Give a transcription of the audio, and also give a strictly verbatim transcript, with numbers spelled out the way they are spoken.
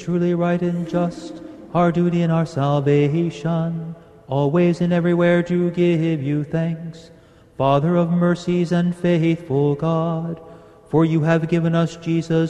truly right and just, our duty and our salvation, always and everywhere to give you thanks. Father of mercies and faithful God, for you have given us Jesus